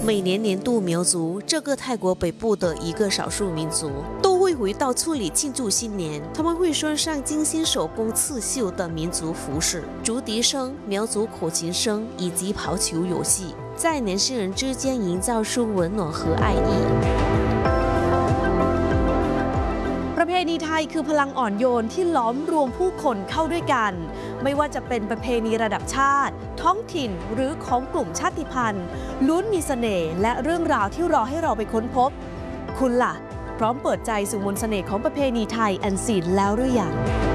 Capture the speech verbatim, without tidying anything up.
每年年度苗族，这个泰国北部的一个少数民族，都会回到村里庆祝新年。他们会穿上精心手工刺绣的民族服饰、竹笛声、苗族口琴声以及跑球游戏，在年轻人之间营造出温暖和爱意。 ประเพณีไทยคือพลังอ่อนโยนที่ล้อมรวมผู้คนเข้าด้วยกันไม่ว่าจะเป็นประเพณีระดับชาติท้องถิ่นหรือของกลุ่มชาติพันธุ์ล้วนมีเสน่ห์และเรื่องราวที่รอให้เราไปค้นพบคุณล่ะพร้อมเปิดใจสู่มนต์เสน่ห์ของประเพณีไทยอันซีนแล้วหรือยัง